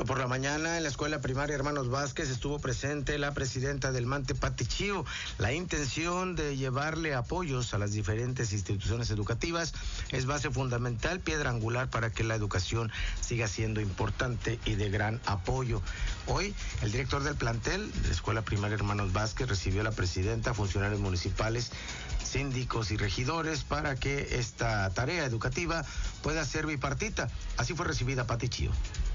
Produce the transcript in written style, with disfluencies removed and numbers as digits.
Por la mañana en la escuela primaria Hermanos Vázquez estuvo presente la presidenta del Mante, Pati Chío. La intención de llevarle apoyos a las diferentes instituciones educativas es base fundamental, piedra angular para que la educación siga siendo importante y de gran apoyo. Hoy el director del plantel de la escuela primaria Hermanos Vázquez recibió a la presidenta, funcionarios municipales, síndicos y regidores para que esta tarea educativa pueda ser bipartita. Así fue recibida Pati Chío.